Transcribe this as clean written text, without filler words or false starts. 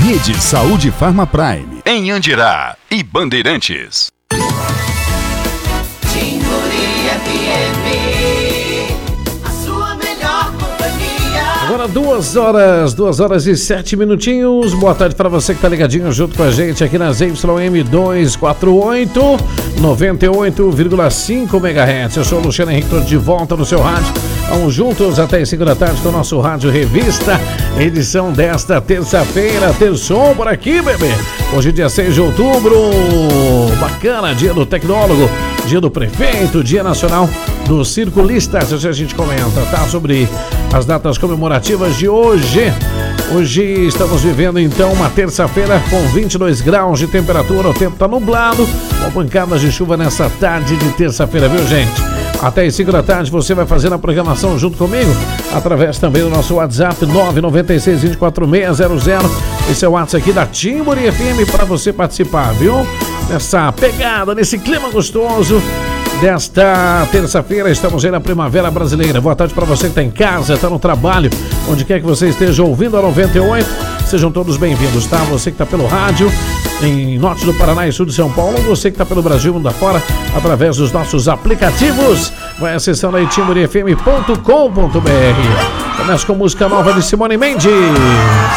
Rede Saúde Farma Prime, em Andirá e Bandeirantes. Agora 2 horas e 7 minutinhos. Boa tarde para você que tá ligadinho junto com a gente aqui na ZYM 248, 98,5 MHz. Eu sou o Luciano Henrique, tô de volta no seu rádio. Vamos juntos até as 5 da tarde com o nosso Rádio Revista, edição desta terça-feira. Terçou por aqui, bebê. Hoje, dia 6 de outubro. Bacana, dia do tecnólogo, dia do prefeito, dia nacional dos circulistas. Hoje a gente comenta, tá? Sobre as datas comemorativas de hoje. Hoje estamos vivendo então uma terça-feira com 22 graus de temperatura. O tempo tá nublado, com pancadas de chuva nessa tarde de terça-feira, viu, gente? Até as 5 da tarde você vai fazendo a programação junto comigo, através também do nosso WhatsApp 996-24600. Esse é o WhatsApp aqui da Timburi FM para você participar, viu? Nessa pegada, nesse clima gostoso desta terça-feira. Estamos aí na Primavera Brasileira. Boa tarde para você que está em casa, está no trabalho, onde quer que você esteja ouvindo a 98. Sejam todos bem-vindos, tá? Você que está pelo rádio em norte do Paraná e sul de São Paulo, você que está pelo Brasil e mundo afora, através dos nossos aplicativos, vai acessando aí timburifm.com.br. Começa com música nova de Simone Mendes.